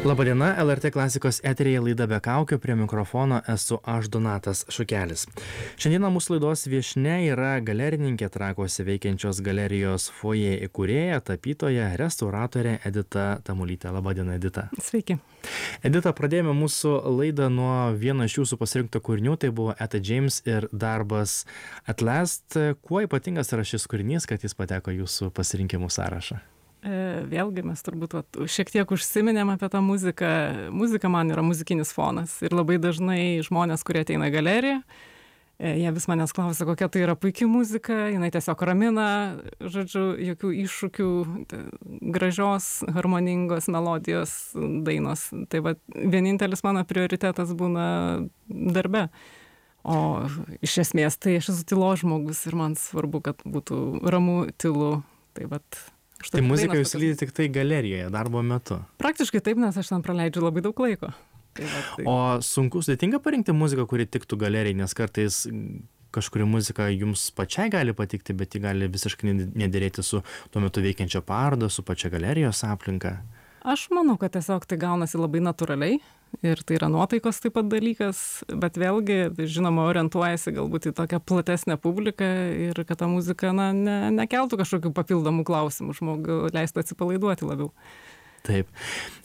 Labadiena, LRT klasikos eteryje laida Be kaukių, prie mikrofono esu aš Donatas Šukelis. Šiandieną mūsų laidos viešnia yra galerininkė Trakuose veikiančios galerijos Foje įkūrėja, tapytoja, restauratorė Edita Tamulytė. Labadiena, Edita. Sveiki. Edita, pradėjome mūsų laidą nuo vieno iš jūsų pasirinkto kūrinių, tai buvo Etta James ir darbas At Last. Kuo ypatingas yra šis kūrinys, kad jis pateko jūsų pasirinkimų sąrašą? Vėlgi mes turbūt šiek tiek užsiminėm apie tą muziką. Muzika man yra muzikinis fonas ir labai dažnai žmonės, kurie ateina į galeriją, jie vis manęs klausia, kokia tai yra puikia muzika, jinai tiesiog ramina, žodžiu, jokių iššūkių, gražios, harmoningos melodijos dainos. Tai va, vienintelis mano prioritetas būna darbe. O iš esmės tai aš esu tylos žmogus ir man svarbu, kad būtų ramu, tylu. Tai vat. Tai muzika jūs lydi tik tai galerijoje, darbo metu? Praktiškai taip, nes aš ten praleidžiu labai daug laiko. Tai. O sunku, sudėtinga parinkti muziką, kuri tiktų galerijai, nes kartais kažkuri muzika jums pačiai gali patikti, bet ji gali visiškai nedėrėti su tuo metu veikiančia paroda, su pačia galerijos aplinka? Aš manau, kad tiesiog tai gaunasi labai natūraliai ir tai yra nuotaikos taip pat dalykas, bet vėlgi, žinoma, orientuojasi galbūt į tokią platesnę publiką ir kad ta muzika nekeltų kažkokių papildomų klausimų, žmogų leistų atsipalaiduoti labiau. Taip.